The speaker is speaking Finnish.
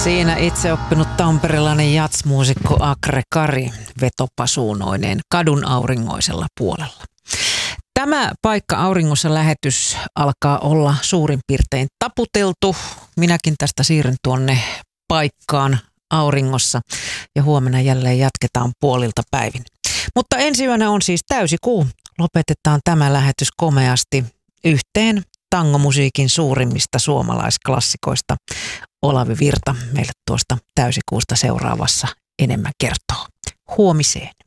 Siinä itse oppinut tamperelainen jatsmuusikko Akre Kari vetopasuunoineen kadun auringoisella puolella. Tämä Paikka auringossa -lähetys alkaa olla suurin piirtein taputeltu. Minäkin tästä siirryn tuonne Paikkaan auringossa ja huomenna jälleen jatketaan puolilta päivin. Mutta ensi yönä on siis täysikuu. Lopetetaan tämä lähetys komeasti yhteen tangomusiikin suurimmista suomalaisklassikoista. Olavi Virta meille tuosta täysikuusta seuraavassa enemmän kertoo. Huomiseen.